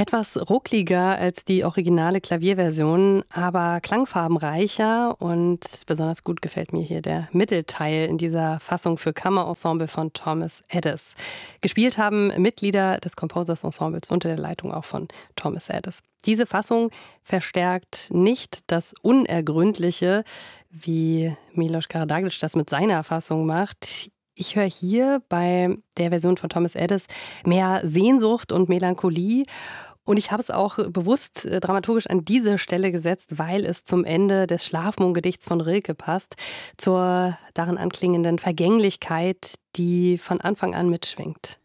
Etwas ruckliger als die originale Klavierversion, aber klangfarbenreicher und besonders gut gefällt mir hier der Mittelteil in dieser Fassung für Kammerensemble von Thomas Edis. Gespielt haben Mitglieder des Composers Ensembles unter der Leitung auch von Thomas Edis. Diese Fassung verstärkt nicht das Unergründliche, wie Milos Karadzic das mit seiner Fassung macht. Ich höre hier bei der Version von Thomas Edis mehr Sehnsucht und Melancholie. Und ich habe es auch bewusst dramaturgisch an diese Stelle gesetzt, weil es zum Ende des Schlafmondgedichts von Rilke passt, zur darin anklingenden Vergänglichkeit, die von Anfang an mitschwingt.